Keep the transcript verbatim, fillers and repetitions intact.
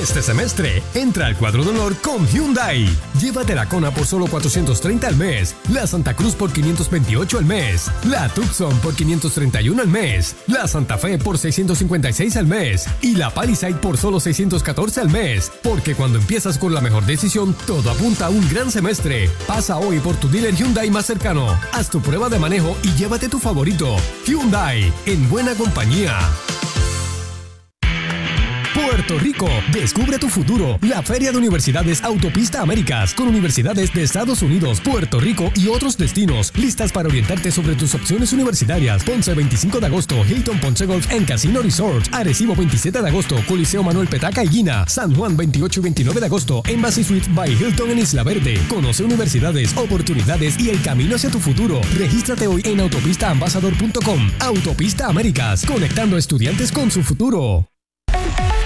Este semestre, entra al cuadro de honor con Hyundai. Llévate la Kona por solo cuatrocientos treinta al mes, la Santa Cruz por quinientos veintiocho al mes, la Tucson por quinientos treinta y uno al mes, la Santa Fe por seiscientos cincuenta y seis al mes y la Palisade por solo seiscientos catorce al mes. Porque cuando empiezas con la mejor decisión, todo apunta a un gran semestre. Pasa hoy por tu dealer Hyundai más cercano. Haz tu prueba de manejo y llévate tu favorito. Hyundai, en buena compañía. Puerto Rico, descubre tu futuro. La Feria de Universidades Autopista Américas, con universidades de Estados Unidos, Puerto Rico y otros destinos. Listas para orientarte sobre tus opciones universitarias. Ponce veinticinco de agosto, Hilton Ponce Golf and Casino Resort. Arecibo veintisiete de agosto, Coliseo Manuel Petaca y Guina. San Juan veintiocho y veintinueve de agosto, Embassy Suites by Hilton en Isla Verde. Conoce universidades, oportunidades y el camino hacia tu futuro. Regístrate hoy en autopista ambassador punto com. Autopista Américas, conectando estudiantes con su futuro.